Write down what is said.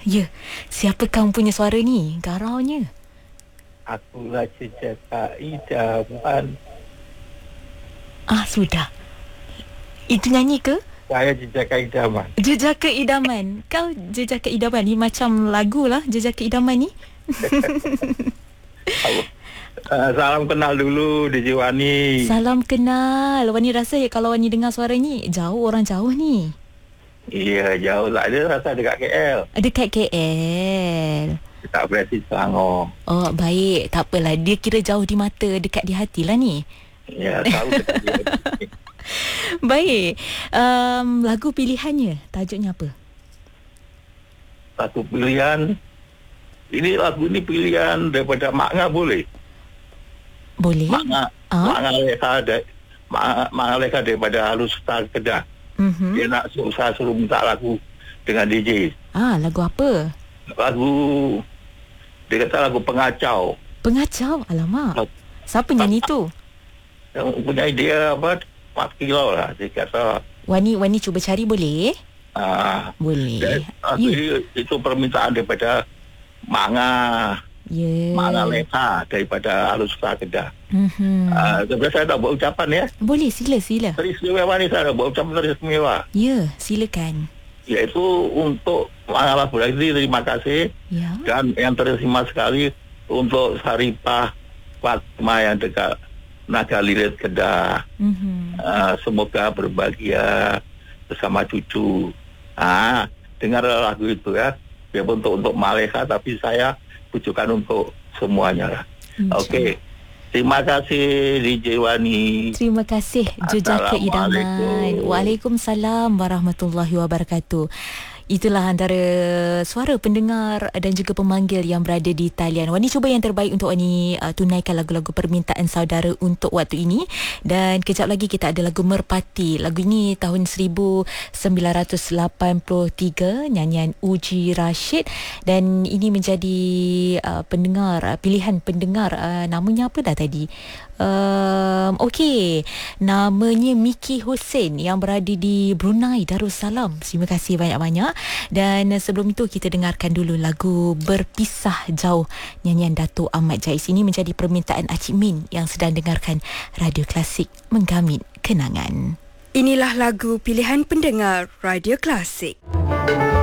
Ya, siapa kamu punya suara ni? Garaunya. Akulah jejaka idaman. Sudah. Itu nyanyi ke? Saya jejaka idaman. Jejaka Idaman. Kau Jejaka Idaman ni macam lagu lah, Jejaka Idaman ni. Salam kenal dulu DJ Wani. Salam kenal. Wani rasa kalau Wani dengar suara ni, orang jauh ni. Iya, jauh tak ada, rasa dekat KL. Dekat KL. Tak berarti Selangor. Oh, baik. Tak apalah. Dia kira jauh di mata, dekat di hati lah ni. Ya, tahu dekat dia. Baik. Lagu pilihannya, tajuknya apa? Satu pilihan. Ini lagu ni pilihan daripada Mak Ngah boleh? Boleh. Mak Ngah Leka daripada Halus Star Kedah. Dia nak suruh minta lagu dengan DJ. Lagu apa? Lagu, dia kata lagu Pengacau. Pengacau? Alamak. Siapa nyanyi tu? Yang punya idea apa? Mak Kilau lah, dia kata. Wani cuba cari boleh? Boleh. Itu permintaan daripada Mak Ngah. Mak Ngah Leka daripada Halus Star Kedah. Saya nak buat ucapan ya. Boleh, sila. Teristimewa ni, saya nak buat ucapan teristimewa. Ya, silakan. Iaitu untuk Mak Ngah Labu Lagi, terima kasih. Ya. Dan yang teristimewa sekali untuk Saripah Fatma yang dekat Naga Lilit Kedah. Semoga berbahagia bersama cucu. Dengar lagu itu ya. Biarpun untuk Maleka, tapi saya tujukan untuk semuanya lah. Okey. Terima kasih DJ Wani. Terima kasih Jejaka Idaman. Waalaikumsalam warahmatullahi wabarakatuh. Itulah antara suara pendengar dan juga pemanggil yang berada di talian. Wani cuba yang terbaik untuk Wani tunaikan lagu-lagu permintaan saudara untuk waktu ini. Dan kejap lagi kita ada lagu Merpati. Lagu ini tahun 1983, nyanyian Uji Rashid. Dan ini menjadi pilihan pendengar. Namanya apa dah tadi? Okey, namanya Miki Hussein yang berada di Brunei Darussalam. Terima kasih banyak-banyak. Dan sebelum itu kita dengarkan dulu lagu Berpisah Jauh, nyanyian Dato' Ahmad Jais. Ini menjadi permintaan Acik Min yang sedang dengarkan Radio Klasik Menggamit Kenangan. Inilah lagu pilihan pendengar Radio Klasik.